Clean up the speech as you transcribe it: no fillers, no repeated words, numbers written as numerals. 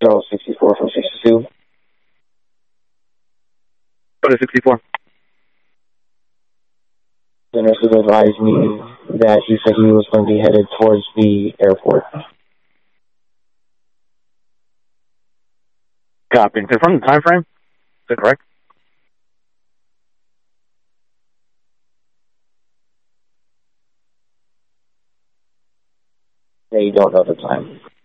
Charles 64 from 62. Go to 64. The nurses advised me that he said he was going to be headed towards the airport. Copy. Confirm the time frame. Is that correct? They don't know the time.